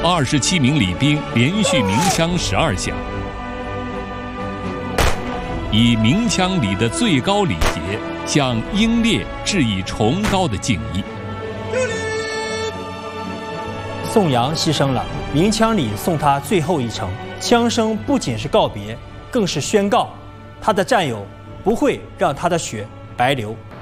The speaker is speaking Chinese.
27名礼兵连续鸣枪12响，以鸣枪礼的最高礼节，向英烈致以崇高的敬意。 宋阳牺牲了，鸣枪礼送他最后一程。枪声不仅是告别，更是宣告，他的战友不会让他的血白流。